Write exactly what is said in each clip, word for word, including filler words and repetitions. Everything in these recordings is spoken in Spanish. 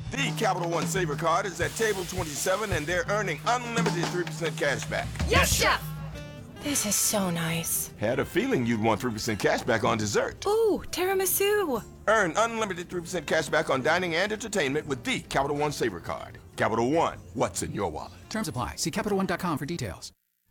The Capital One Saver card is at table twenty-seven, and they're earning unlimited three percent cash back. Yes, Chef! This is so nice. Had a feeling you'd want three percent cash back on dessert. Ooh, tiramisu. Earn unlimited three percent cash back on dining and entertainment with the Capital One Saver card. Capital One, what's in your wallet? Terms apply. See Capital One dot com for details.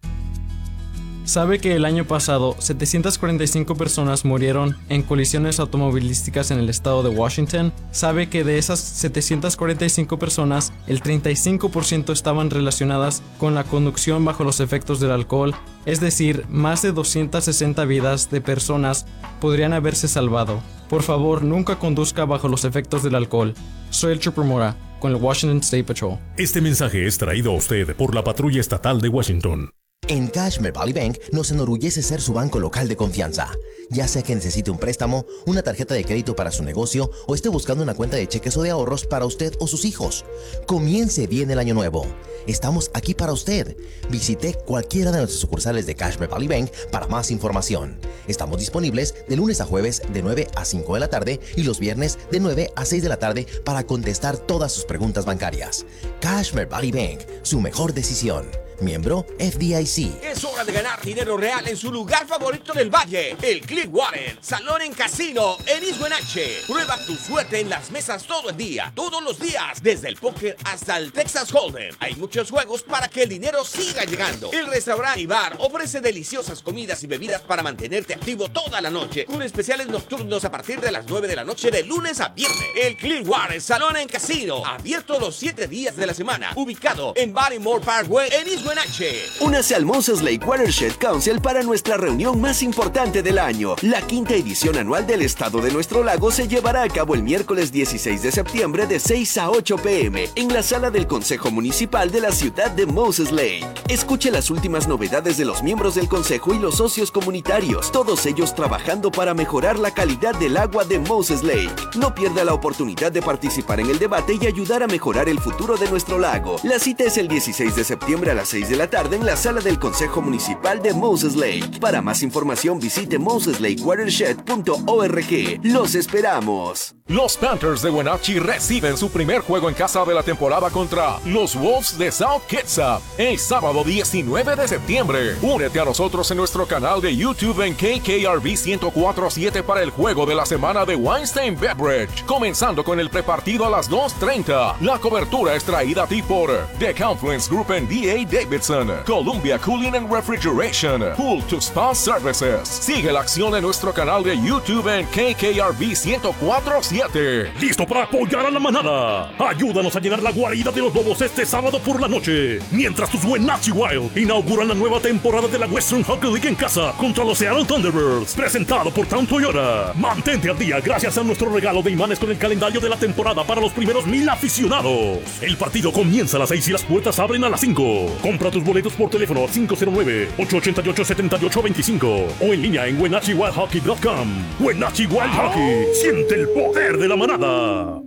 ¿Sabe que el año pasado setecientas cuarenta y cinco personas murieron en colisiones automovilísticas en el estado de Washington? ¿Sabe que de esas setecientas cuarenta y cinco personas, el treinta y cinco por ciento estaban relacionadas con la conducción bajo los efectos del alcohol? Es decir, más de doscientas sesenta vidas de personas podrían haberse salvado. Por favor, nunca conduzca bajo los efectos del alcohol. Soy el Trooper Mora, con el Washington State Patrol. Este mensaje es traído a usted por la Patrulla Estatal de Washington. En Cashmere Valley Bank nos enorgullece ser su banco local de confianza. Ya sea que necesite un préstamo, una tarjeta de crédito para su negocio o esté buscando una cuenta de cheques o de ahorros para usted o sus hijos. Comience bien el año nuevo. Estamos aquí para usted. Visite cualquiera de nuestras sucursales de Cashmere Valley Bank para más información. Estamos disponibles de lunes a jueves de nueve a cinco de la tarde y los viernes de nueve a seis de la tarde para contestar todas sus preguntas bancarias. Cashmere Valley Bank, su mejor decisión. Miembro F D I C. Es hora de ganar dinero real en su lugar favorito del valle, el Clearwater Salón en Casino en East Wenatchee. Prueba tu suerte en las mesas todo el día, todos los días, desde el póker hasta el Texas Hold'em. Hay muchos juegos para que el dinero siga llegando. El restaurante y bar ofrece deliciosas comidas y bebidas para mantenerte activo toda la noche, con especiales nocturnos a partir de las nueve de la noche de lunes a viernes. El Clearwater Salón en Casino, abierto los siete días de la semana, ubicado en Baltimore Parkway en East Wenatchee. Únase al Moses Lake Watershed Council para nuestra reunión más importante del año. La quinta edición anual del Estado de Nuestro Lago se llevará a cabo el miércoles dieciséis de septiembre de seis a ocho p m en la sala del Consejo Municipal de la ciudad de Moses Lake. Escuche las últimas novedades de los miembros del Consejo y los socios comunitarios, todos ellos trabajando para mejorar la calidad del agua de Moses Lake. No pierda la oportunidad de participar en el debate y ayudar a mejorar el futuro de nuestro lago. La cita es el dieciséis de septiembre a las seis de la tarde en la sala del Consejo Municipal de Moses Lake. Para más información visite moses lake watershed punto org. ¡Los esperamos! Los Panthers de Wenatchee reciben su primer juego en casa de la temporada contra los Wolves de South Kitsap el sábado diecinueve de septiembre. Únete a nosotros en nuestro canal de YouTube en K K R V ciento cuatro punto siete para el juego de la semana de Weinstein Beverage, comenzando con el prepartido a las dos treinta. La cobertura es traída a ti por The Confluence Group en D A Davidson, Columbia Cooling and Refrigeration, Pool to Spa Services. Sigue la acción en nuestro canal de YouTube en K K R V ciento cuatro punto siete. ¡Listo para apoyar a la manada! Ayúdanos a llenar la guarida de los lobos este sábado por la noche, mientras tus Wenatchee Wild inauguran la nueva temporada de la Western Hockey League en casa contra los Seattle Thunderbirds, presentado por Town Toyota. Mantente al día gracias a nuestro regalo de imanes con el calendario de la temporada para los primeros mil aficionados. El partido comienza a las seis y las puertas abren a las cinco. Compra tus boletos por teléfono al cinco cero nueve, ocho ocho ocho, siete ocho dos cinco o en línea en wenatchee wild hockey punto com. Wenatchee Wild Hockey, siente el poder de la manada.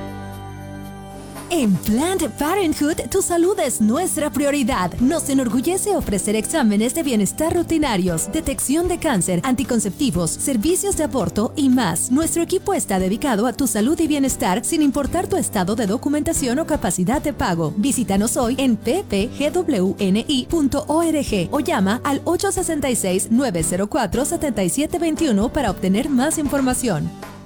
En Planned Parenthood, tu salud es nuestra prioridad. Nos enorgullece ofrecer exámenes de bienestar rutinarios, detección de cáncer, anticonceptivos, servicios de aborto y más. Nuestro equipo está dedicado a tu salud y bienestar sin importar tu estado de documentación o capacidad de pago. Visítanos hoy en p p g w n i punto org o llama al ocho seis seis, nueve cero cuatro, siete siete dos uno para obtener más información.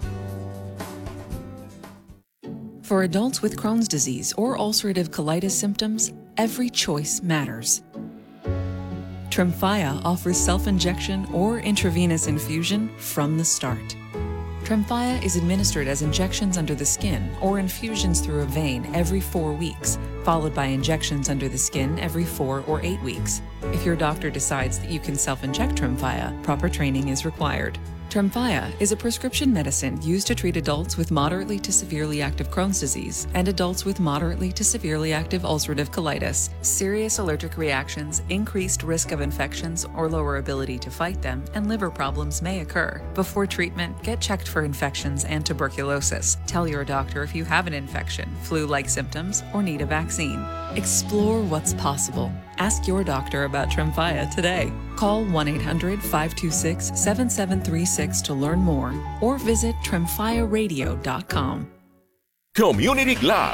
For adults with Crohn's disease or ulcerative colitis symptoms, every choice matters. Tremfya offers self-injection or intravenous infusion from the start. Tremfya is administered as injections under the skin or infusions through a vein every four weeks, followed by injections under the skin every four or eight weeks. If your doctor decides that you can self-inject Tremfya, proper training is required. Tremfya is a prescription medicine used to treat adults with moderately to severely active Crohn's disease and adults with moderately to severely active ulcerative colitis. Serious allergic reactions, increased risk of infections or lower ability to fight them, and liver problems may occur. Before treatment, get checked for infections and tuberculosis. Tell your doctor if you have an infection, flu-like symptoms, or need a vaccine. Explore what's possible. Ask your doctor about Tremfya today. Call one eight hundred, five two six, seven seven three six to learn more or visit tremfya radio dot com. Community Club